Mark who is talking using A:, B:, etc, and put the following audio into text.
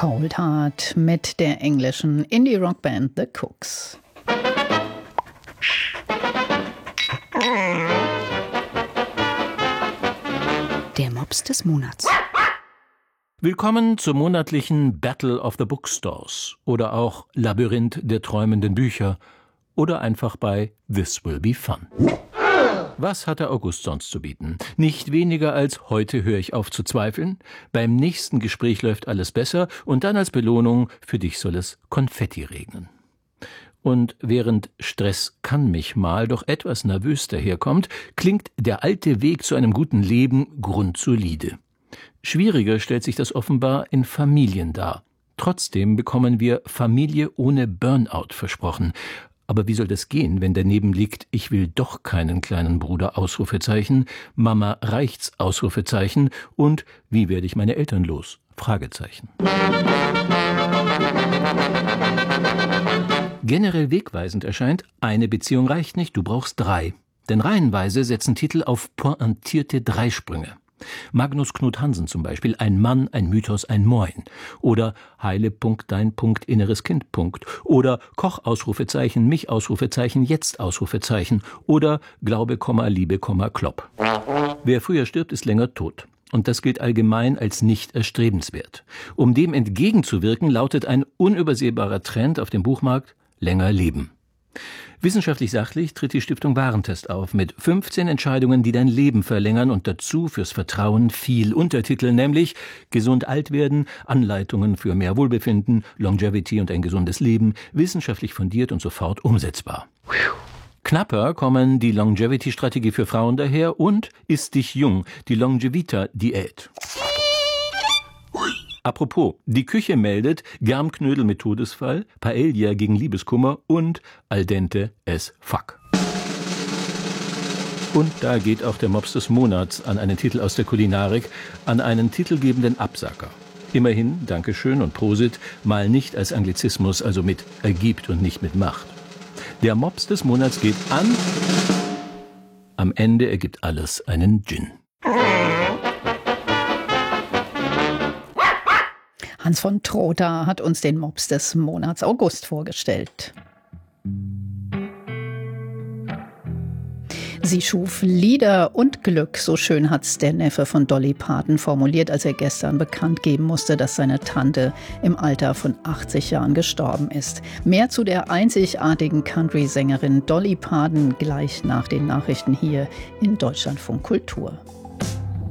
A: Cold Heart mit der englischen Indie-Rock-Band The Cooks.
B: Der Mops des Monats.
C: Willkommen zur monatlichen Battle of the Bookstores oder auch Labyrinth der träumenden Bücher oder einfach bei This Will Be Fun. Was hat der August sonst zu bieten? Nicht weniger als heute höre ich auf zu zweifeln, beim nächsten Gespräch läuft alles besser und dann als Belohnung für dich soll es Konfetti regnen. Und während Stress kann mich mal doch etwas nervös daherkommt, klingt der alte Weg zu einem guten Leben grundsolide. Schwieriger stellt sich das offenbar in Familien dar. Trotzdem bekommen wir Familie ohne Burnout versprochen. Aber wie soll das gehen, wenn daneben liegt, ich will doch keinen kleinen Bruder, Ausrufezeichen, Mama reicht's, Ausrufezeichen und wie werde ich meine Eltern los, Fragezeichen. Generell wegweisend erscheint, eine Beziehung reicht nicht, du brauchst 3. Denn reihenweise setzen Titel auf pointierte Dreisprünge. Magnus Knut Hansen zum Beispiel, ein Mann, ein Mythos, ein Moin. Oder Heile, Punkt, dein Punkt, inneres Kind, Punkt. Oder Koch, Ausrufezeichen, mich, Ausrufezeichen, jetzt, Ausrufezeichen. Oder Glaube, Liebe, Klopp. Wer früher stirbt, ist länger tot. Und das gilt allgemein als nicht erstrebenswert. Um dem entgegenzuwirken, lautet ein unübersehbarer Trend auf dem Buchmarkt: länger leben. Wissenschaftlich sachlich tritt die Stiftung Warentest auf mit 15 Entscheidungen, die dein Leben verlängern und dazu fürs Vertrauen viel Untertitel, nämlich Gesund alt werden, Anleitungen für mehr Wohlbefinden, Longevity und ein gesundes Leben, wissenschaftlich fundiert und sofort umsetzbar. Knapper kommen die Longevity-Strategie für Frauen daher und Ist dich jung, die Longevita-Diät. Apropos, die Küche meldet Germknödel mit Todesfall, Paella gegen Liebeskummer und al dente as fuck. Und da geht auch der Mops des Monats an einen Titel aus der Kulinarik, an einen titelgebenden Absacker. Immerhin, Dankeschön und Prosit, mal nicht als Anglizismus, also mit ergibt und nicht mit macht. Der Mops des Monats geht an. Am Ende ergibt alles einen Gin.
A: Hans von Trotha hat uns den Mops des Monats August vorgestellt. Sie schuf Lieder und Glück, so schön hat's der Neffe von Dolly Parton formuliert, als er gestern bekannt geben musste, dass seine Tante im Alter von 80 Jahren gestorben ist. Mehr zu der einzigartigen Country-Sängerin Dolly Parton gleich nach den Nachrichten hier in Deutschlandfunk Kultur.